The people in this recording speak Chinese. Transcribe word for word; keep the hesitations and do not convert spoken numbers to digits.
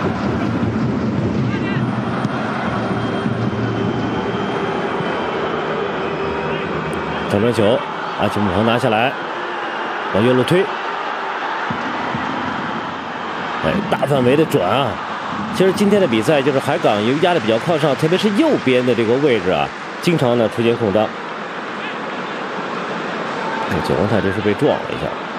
正传球，阿奇姆彭拿下来，往右路推。哎，大范围的转啊！其实今天的比赛就是海港由于压的比较靠上，特别是右边的这个位置啊，经常呢出现空当。九龙泰这是被撞了一下。